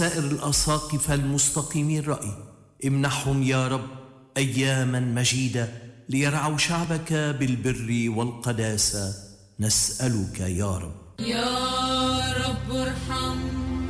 سائر الأساقفة المستقيمي الرأي، امنحهم يا رب أياما مجيدة ليرعوا شعبك بالبر والقداسة، نسألك يا رب. يا رب ارحم